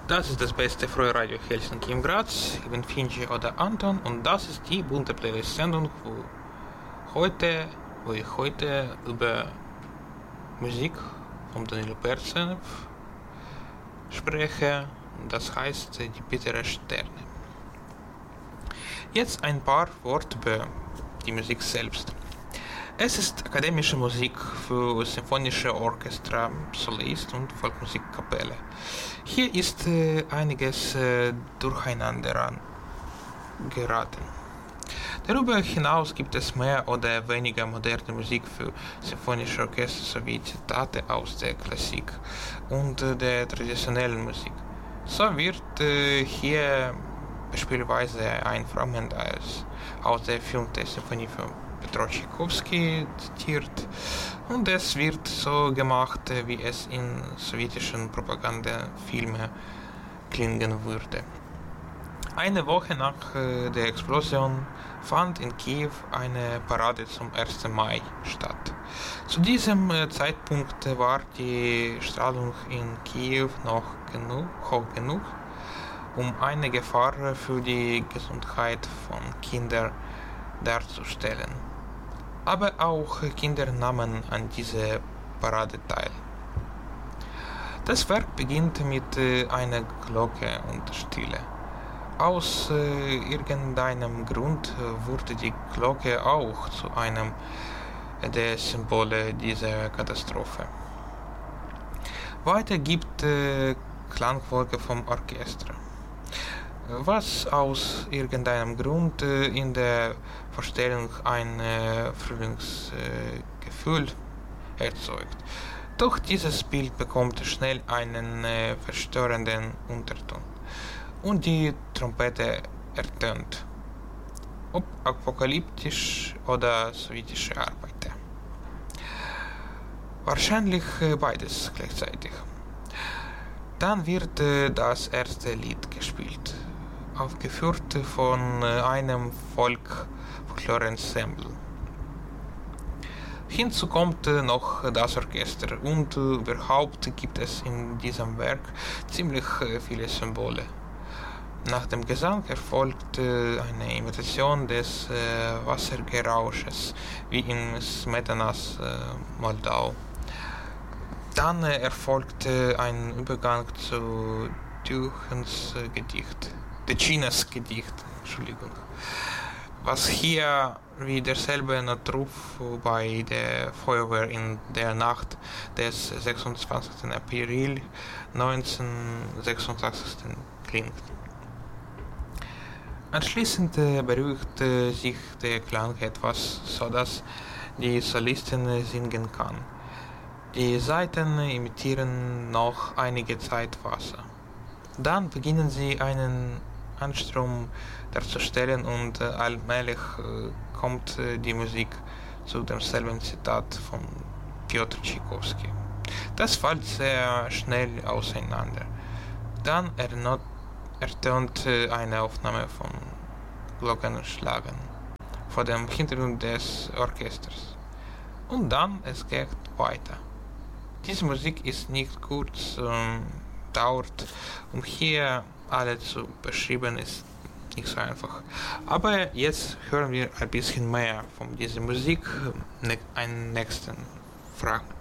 Das ist das beste Freie Radio Helsinki im Graz. Ich bin Finji oder Anton und das ist die bunte Playlist-Sendung, wo ich heute über Musik von Danilo Percev spreche. Das heißt die bittere Sterne. Jetzt ein paar Worte über die Musik selbst. Es ist akademische Musik für symphonische Orchester, Solist und Volksmusikkapelle. Hier ist einiges durcheinander geraten. Darüber hinaus gibt es mehr oder weniger moderne Musik für symphonische Orchester sowie Zitate aus der Klassik und der traditionellen Musik. So wird hier beispielsweise ein Fragment aus der 5. Symphonie von Petro Tchaikovsky zitiert und es wird so gemacht, wie es in sowjetischen Propagandafilmen klingen würde. Eine Woche nach der Explosion fand in Kiew eine Parade zum 1. Mai statt. Zu diesem Zeitpunkt war die Strahlung in Kiew noch hoch genug, um eine Gefahr für die Gesundheit von Kindern darzustellen. Aber auch Kinder nahmen an dieser Parade teil. Das Werk beginnt mit einer Glocke und Stille. Aus irgendeinem Grund wurde die Glocke auch zu einem der Symbole dieser Katastrophe. Weiter gibt Klangwolke vom Orchester, was aus irgendeinem Grund in der Vorstellung ein Frühlingsgefühl erzeugt. Doch dieses Bild bekommt schnell einen verstörenden Unterton und die Trompete ertönt, ob apokalyptisch oder sowjetische Arbeiter. Wahrscheinlich beides gleichzeitig. Dann wird das erste Lied gespielt, aufgeführt von einem Folklore-Ensemble. Hinzu kommt noch das Orchester und überhaupt gibt es in diesem Werk ziemlich viele Symbole. Nach dem Gesang erfolgt eine Imitation des Wassergerausches, wie in Smetanas Moldau. Dann erfolgt ein Übergang zu Dechinas Gedicht, was hier wie derselbe Notruf bei der Feuerwehr in der Nacht des 26. April 1986 klingt. Anschließend beruhigt sich der Klang etwas, sodass die Solistin singen kann. Die Saiten imitieren noch einige Zeit Wasser. Dann beginnen sie einen Anstrom darzustellen und allmählich kommt die Musik zu demselben Zitat von Piotr Tchaikovsky. Das fällt sehr schnell auseinander. Dann ertönt eine Aufnahme von Glockenschlagen vor dem Hintergrund des Orchesters. Und dann es geht weiter. Diese Musik ist nicht kurz, dauert, hier alle zu beschreiben ist nicht so einfach. Aber jetzt hören wir ein bisschen mehr von dieser Musik, einen nächsten Fragment.